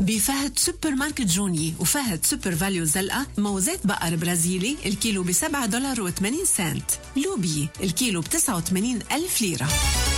بفهد سوبر ماركت جوني وفهد سوبر فاليو زلقة موزات بقر برازيلي الكيلو $7.80. لوبي الكيلو ب89,000 ليرة.